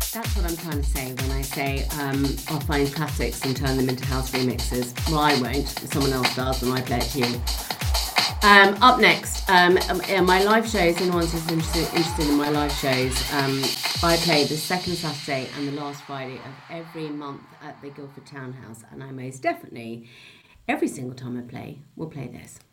That's what I'm trying to say when I say I'll find classics and turn them into house remixes. Well, I won't. Someone else does, and I play it to you. Up next, my live shows. Anyone who's interested in my live shows, I play the second Saturday and the last Friday of every month at the Guildford Townhouse, and I most definitely, every single time I play, will play this.